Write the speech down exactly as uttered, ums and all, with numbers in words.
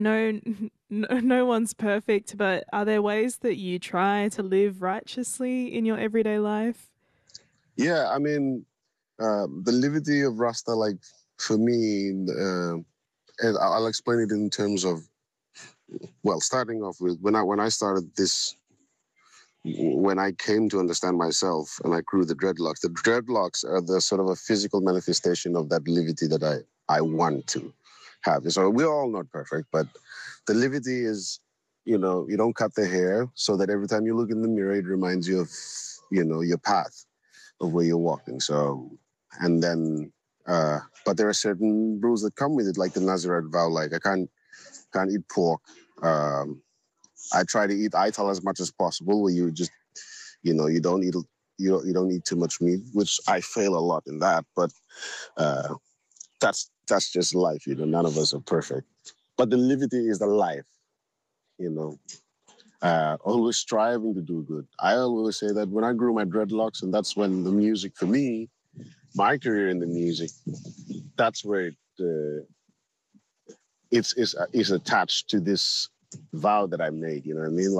no, no, no one's perfect, but are there ways that you try to live righteously in your everyday life? Yeah, I mean, uh, the liberty of Rasta, like for me, uh, and I- I'll explain it in terms of, well, starting off with when I when I started this, when I came to understand myself and I grew the dreadlocks. The dreadlocks are the sort of a physical manifestation of that liberty that I I want to have. So we're all not perfect, but the liberty is, you know, you don't cut the hair so that every time you look in the mirror, it reminds you of, you know, your path of where you're walking. So, and then, uh, but there are certain rules that come with it, like the Nazarite vow. Like I can't can't eat pork. Um, I try to eat ital as much as possible, where you just, you know, you don't eat you don't, you don't eat too much meat, which I fail a lot in that. But uh, that's that's just life, you know. None of us are perfect, but the liberty is the life, you know. Uh, always striving to do good. I always say that when I grew my dreadlocks, and that's when the music for me, my career in the music, that's where it uh, it's is is attached to this vow that I made. You know what I mean?